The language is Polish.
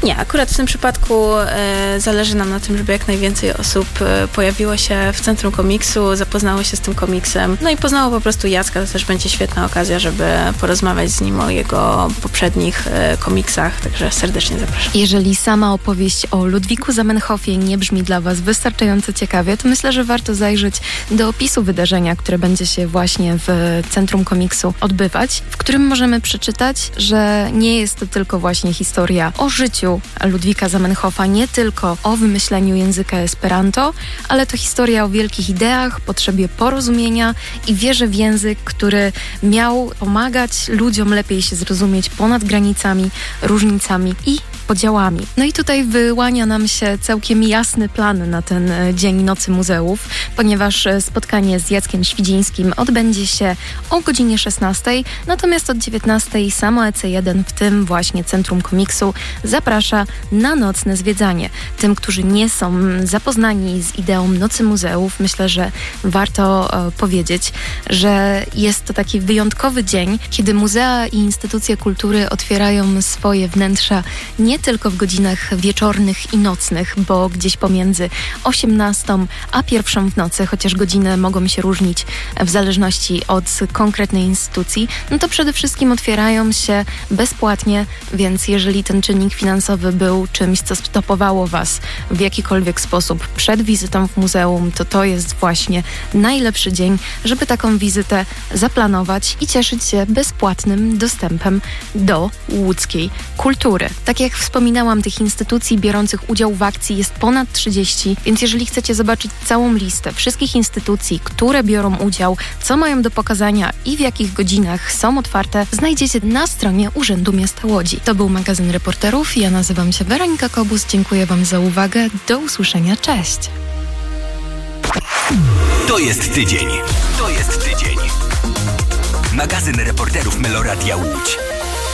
Nie, akurat w tym przypadku zależy nam na tym, żeby jak najwięcej osób pojawiło się w Centrum Komiksu, zapoznało się z tym komiksem, no i poznało po prostu Jacka. To też będzie świetna okazja, żeby porozmawiać z nim o jego poprzednich komiksach, także serdecznie zapraszam. Jeżeli sama opowieść o Ludwiku Zamenhofie nie brzmi dla Was wystarczająco ciekawie, to myślę, że warto zajrzeć do opisu wydarzenia, które będzie się właśnie w Centrum Komiksu odbywać, w którym możemy przeczytać, że nie jest to tylko właśnie historia o życiu Ludwika Zamenhofa, nie tylko o wymyśleniu języka Esperanto, ale to historia o wielkich ideach, potrzebie porozumienia i wierze w język, który miał pomagać ludziom lepiej się zrozumieć ponad granicami, różnicami i podziałami. No i tutaj wyłania nam się całkiem jasny plan na ten Dzień Nocy Muzeów, ponieważ spotkanie z Jackiem Świdzińskim odbędzie się o godzinie 16, natomiast od 19 samo EC1, w tym właśnie Centrum Komiksu, zaprasza na nocne zwiedzanie. Tym, którzy nie są zapoznani z ideą Nocy Muzeów, myślę, że warto powiedzieć, że jest to taki wyjątkowy dzień, kiedy muzea i instytucje kultury otwierają swoje wnętrza nie tylko w godzinach wieczornych i nocnych, bo gdzieś pomiędzy 18 a 1 w nocy, chociaż godziny mogą się różnić w zależności od konkretnej instytucji, no to przede wszystkim otwierają się bezpłatnie, więc jeżeli ten czynnik finansowy był czymś, co stopowało Was w jakikolwiek sposób przed wizytą w muzeum, to jest właśnie najlepszy dzień, żeby taką wizytę zaplanować i cieszyć się bezpłatnym dostępem do łódzkiej kultury. Tak jak wspominałam, tych instytucji biorących udział w akcji jest ponad 30, więc jeżeli chcecie zobaczyć całą listę wszystkich instytucji, które biorą udział, co mają do pokazania i w jakich godzinach są otwarte, znajdziecie na stronie Urzędu Miasta Łodzi. To był magazyn Reporterów. Ja nazywam się Weronika Kobus. Dziękuję Wam za uwagę. Do usłyszenia. Cześć! To jest tydzień. Magazyn Reporterów Meloradia Łódź.